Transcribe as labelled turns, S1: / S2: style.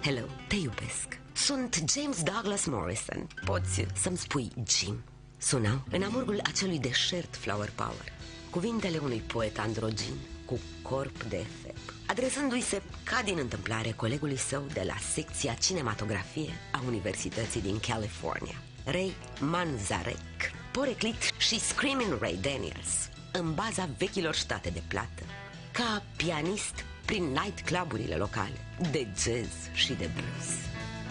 S1: Hello, te iubesc. Sunt James Douglas Morrison. Poți să-mi spui Jim. Sunau în amurgul acelui deșert flower power, cuvintele unui poet androgin cu corp de feb, adresându-i se ca din întâmplare colegului său de la secția cinematografie a Universității din California, Ray Manzarek, poreclit și Screaming Ray Daniels, în baza vechilor state de plată, ca pianist prin nightcluburile locale de jazz și de blues.